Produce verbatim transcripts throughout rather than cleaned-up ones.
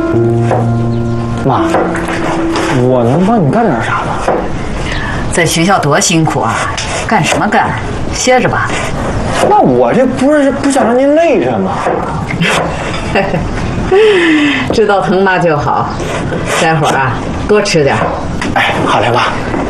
妈，我能帮你干点啥吗？ 在学校多辛苦啊，干什么干？歇着吧。 那我这不是不想让您累着吗？ 知道疼妈就好，待会儿啊多吃点。 哎，好嘞，妈。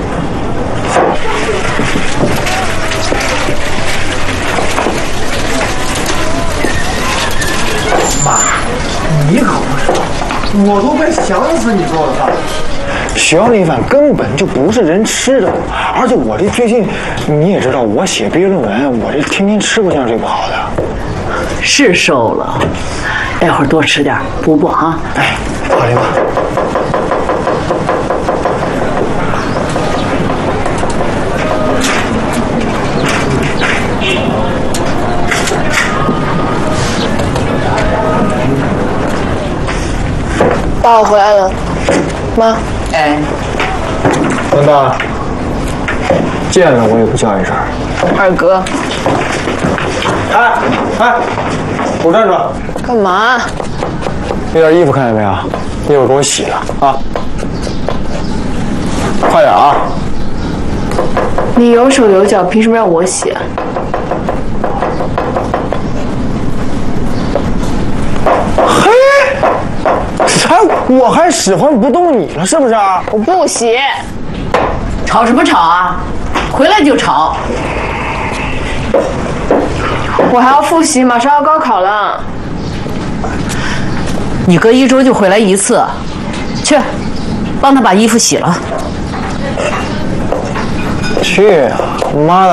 妈，你可不知道，我都快想死你做的饭了。学校那饭根本就不是人吃的，而且我这最近你也知道，我写毕业论文，我这天天吃不香睡不好的。 是瘦了，待会儿多吃点，补补啊。 哎，好嘞，妈。 爸，我回来了，妈。 哎， 文大，见了我也不叫一声。 二哥， 哎哎，给我站住！ 干嘛？ 那件衣服看见没有？一会儿给我洗了啊！快点啊！ 你有手有脚，凭什么让我洗？ 嘿，哎，我还使唤不动你了，是不是啊？ 我不洗。 吵什么吵啊？回来就吵。 我还要复习，马上要高考了。 你隔一周就回来一次，去，帮他把衣服洗了。 去啊，妈的！